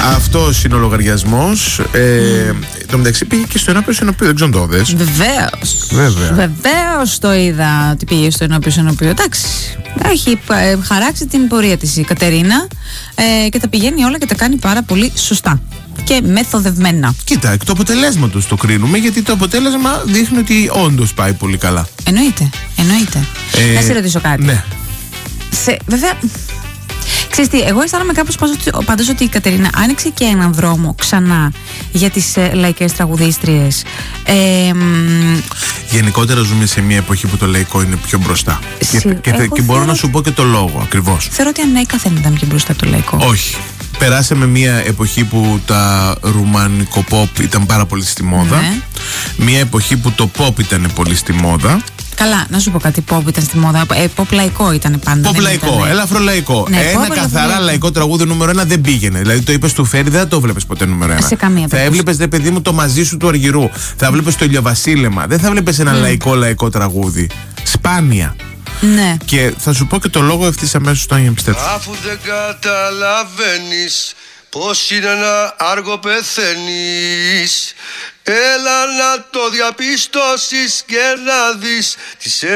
Αυτός είναι ο λογαριασμός. Το μεταξύ πήγε και στο ενώπιο Συνοπίου. Δεν ξέρω αν το δες. Βεβαίως το είδα ότι πήγε στο ενώπιο Συνοπίου. Εντάξει. Έχει χαράξει την πορεία της η Κατερίνα και τα πηγαίνει όλα και τα κάνει πάρα πολύ σωστά και μεθοδευμένα. Κοίτα, εκ του αποτελέσματος το κρίνουμε, γιατί το αποτέλεσμα δείχνει ότι όντως πάει πολύ καλά. Εννοείται. Να σε ρωτήσω κάτι. Ναι. Βέβαια, ξέρεις τι, εγώ αισθάνομαι κάπως πάντως ότι η Κατερίνα άνοιξε και έναν δρόμο ξανά για τις λαϊκές τραγουδίστριες. Γενικότερα ζούμε σε μια εποχή που το λαϊκό είναι πιο μπροστά. Και μπορώ να σου πω και το λόγο ακριβώς. Θεωρώ ότι ανέκαθεν ήταν πιο μπροστά το λαϊκό. Όχι. Περάσαμε μια εποχή που τα ρουμάνικο pop ήταν πάρα πολύ στη μόδα. Ναι. Μια εποχή που το pop ήταν πολύ στη μόδα. Καλά, να σου πω κάτι, pop ήταν στη μόδα. Pop λαϊκό ήταν πάντα. Pop λαϊκό, ελαφρό λαϊκό. Ναι, ένα καθαρά λαϊκό τραγούδι νούμερο 1 δεν πήγαινε. Δηλαδή το είπες του Φέρι, δεν θα το βλέπεις ποτέ νούμερο 1. Σε καμία περίπτωση. Θα έβλεπες, ρε παιδί μου, το Μαζί σου του Αργυρού. Θα βλέπεις το Ηλιοβασίλεμα. Δεν θα βλέπεις ένα λαϊκό τραγούδι. Σπάνια. Ναι. Και θα σου πω και το λόγο ευθύς αμέσως όταν επιστρέψω. Αφού δεν καταλαβαίνεις πως είναι να άργο πεθαίνεις, έλα να το διαπιστώσεις και να δεις τις